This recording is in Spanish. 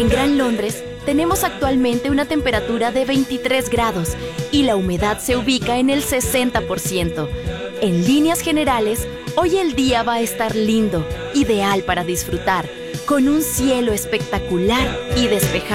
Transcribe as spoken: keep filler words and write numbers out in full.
En Gran Londres tenemos actualmente una temperatura de veintitrés grados y la humedad se ubica en el sesenta por ciento. En líneas generales, hoy el día va a estar lindo, ideal para disfrutar, con un cielo espectacular y despejado.